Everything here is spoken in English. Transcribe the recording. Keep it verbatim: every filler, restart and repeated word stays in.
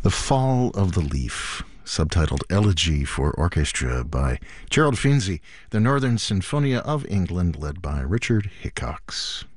The Fall of the Leaf, subtitled Elegy for Orchestra by Gerald Finzi, the Northern Sinfonia of England, led by Richard Hickox.